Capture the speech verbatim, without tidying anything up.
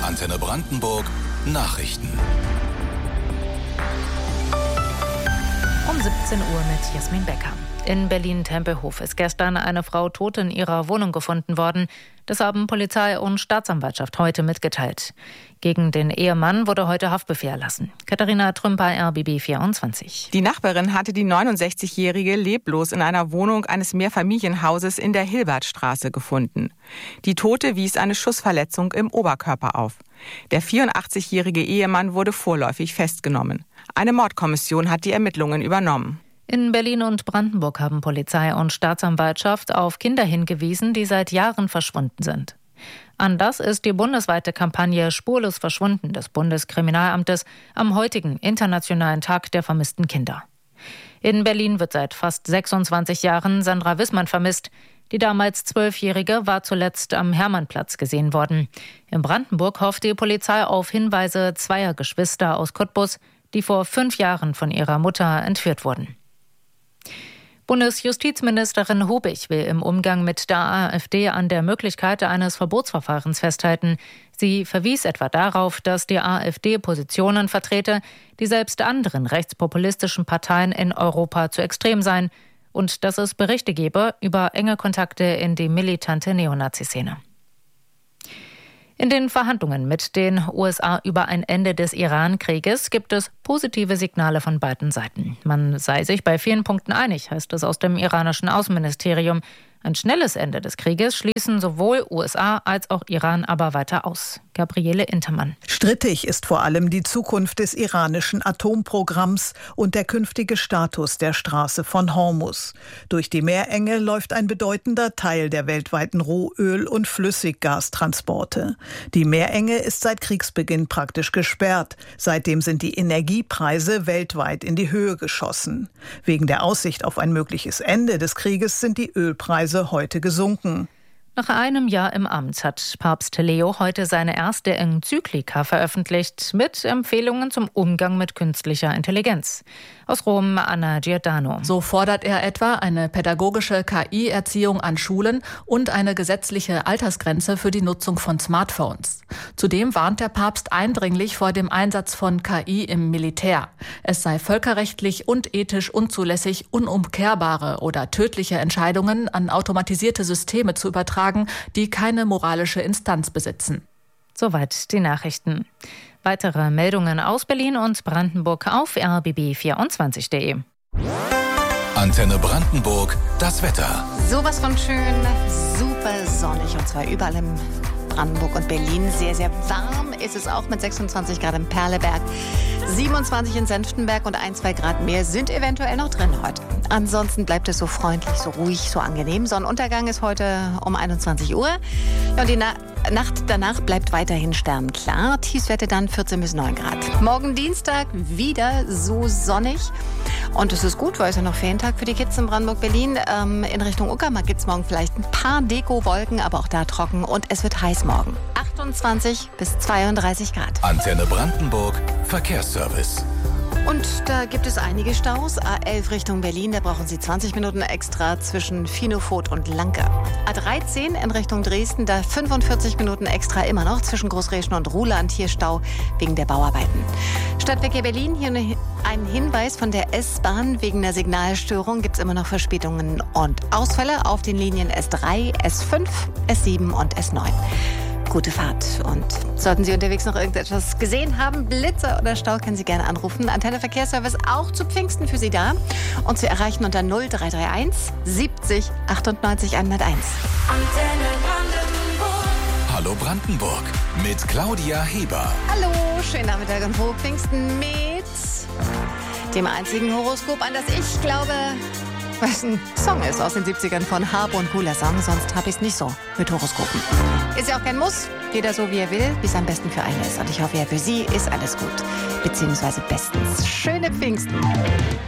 Antenne Brandenburg Nachrichten. Um siebzehn Uhr mit Jasmin Becker. In Berlin-Tempelhof ist gestern eine Frau tot in ihrer Wohnung gefunden worden. Das haben Polizei und Staatsanwaltschaft heute mitgeteilt. Gegen den Ehemann wurde heute Haftbefehl erlassen. Katharina Trümper, R B B vierundzwanzig. Die Nachbarin hatte die neunundsechzigjährige leblos in einer Wohnung eines Mehrfamilienhauses in der Hilbertstraße gefunden. Die Tote wies eine Schussverletzung im Oberkörper auf. Der vierundachtzigjährige Ehemann wurde vorläufig festgenommen. Eine Mordkommission hat die Ermittlungen übernommen. In Berlin und Brandenburg haben Polizei und Staatsanwaltschaft auf Kinder hingewiesen, die seit Jahren verschwunden sind. Anlass ist die bundesweite Kampagne Spurlos verschwunden des Bundeskriminalamtes am heutigen Internationalen Tag der vermissten Kinder. In Berlin wird seit fast sechsundzwanzig Jahren Sandra Wissmann vermisst. Die damals Zwölfjährige war zuletzt am Hermannplatz gesehen worden. In Brandenburg hofft die Polizei auf Hinweise zweier Geschwister aus Cottbus, die vor fünf Jahren von ihrer Mutter entführt wurden. Bundesjustizministerin Hubig will im Umgang mit der AfD an der Möglichkeit eines Verbotsverfahrens festhalten. Sie verwies etwa darauf, dass die AfD Positionen vertrete, die selbst anderen rechtspopulistischen Parteien in Europa zu extrem seien und dass es Berichte gebe über enge Kontakte in die militante Neonazi-Szene. In den Verhandlungen mit den U S A über ein Ende des Iran-Krieges gibt es positive Signale von beiden Seiten. Man sei sich bei vielen Punkten einig, heißt es aus dem iranischen Außenministerium. Ein schnelles Ende des Krieges schließen sowohl U S A als auch Iran aber weiter aus. Gabriele Intermann. Strittig ist vor allem die Zukunft des iranischen Atomprogramms und der künftige Status der Straße von Hormuz. Durch die Meerenge läuft ein bedeutender Teil der weltweiten Rohöl- und Flüssiggastransporte. Die Meerenge ist seit Kriegsbeginn praktisch gesperrt. Seitdem sind die Energiepreise weltweit in die Höhe geschossen. Wegen der Aussicht auf ein mögliches Ende des Krieges sind die Ölpreise heute gesunken. Nach einem Jahr im Amt hat Papst Leo heute seine erste Enzyklika veröffentlicht mit Empfehlungen zum Umgang mit künstlicher Intelligenz. Aus Rom, Anna Giordano. So fordert er etwa eine pädagogische K I-Erziehung an Schulen und eine gesetzliche Altersgrenze für die Nutzung von Smartphones. Zudem warnt der Papst eindringlich vor dem Einsatz von K I im Militär. Es sei völkerrechtlich und ethisch unzulässig, unumkehrbare oder tödliche Entscheidungen an automatisierte Systeme zu übertragen, die keine moralische Instanz besitzen. Soweit die Nachrichten. Weitere Meldungen aus Berlin und Brandenburg auf r b b vierundzwanzig punkt de. Antenne Brandenburg, das Wetter. Sowas von schön, super sonnig und zwar überall im Brandenburg und Berlin. Sehr, sehr warm ist es auch mit sechsundzwanzig Grad im Perleberg, siebenundzwanzig in Senftenberg und ein, zwei Grad mehr sind eventuell noch drin heute. Ansonsten bleibt es so freundlich, so ruhig, so angenehm. Sonnenuntergang ist heute um einundzwanzig Uhr. Ja, und die Na- Nacht danach bleibt weiterhin sternklar. Tiefstwerte dann vierzehn bis neun Grad. Morgen Dienstag wieder so sonnig. Und es ist gut, weil es ja noch Ferientag für die Kids in Brandenburg-Berlin. Ähm, in Richtung Uckermark gibt es morgen vielleicht ein paar Deko-Wolken, aber auch da trocken. Und es wird heiß morgen. achtundzwanzig bis zweiunddreißig Grad. Antenne Brandenburg, Verkehrsservice. Und da gibt es einige Staus. A elf Richtung Berlin, da brauchen Sie zwanzig Minuten extra zwischen Finofurt und Lanke. A dreizehn in Richtung Dresden, da fünfundvierzig Minuten extra immer noch zwischen Großreschen und Ruhland. Hier Stau wegen der Bauarbeiten. Stadtverkehr Berlin, hier ein Hinweis von der S-Bahn. Wegen der Signalstörung gibt es immer noch Verspätungen und Ausfälle auf den Linien S drei, S fünf, S sieben und S neun. Gute Fahrt. Und sollten Sie unterwegs noch irgendetwas gesehen haben, Blitzer oder Stau, können Sie gerne anrufen. Antenne Verkehrsservice auch zu Pfingsten für Sie da. Und zu erreichen unter null drei drei eins siebzig achtundneunzig hunderteins. Antenne Brandenburg. Hallo Brandenburg mit Claudia Heber. Hallo, schönen Nachmittag und frohe Pfingsten mit dem einzigen Horoskop, an das ich glaube, was ein Song ist aus den siebzigern von Harpe und cooler Song, sonst habe ich es nicht so mit Horoskopen. Ist ja auch kein Muss, jeder so wie er will, wie es am besten für einen ist. Und ich hoffe ja, für Sie ist alles gut, beziehungsweise bestens. Schöne Pfingsten.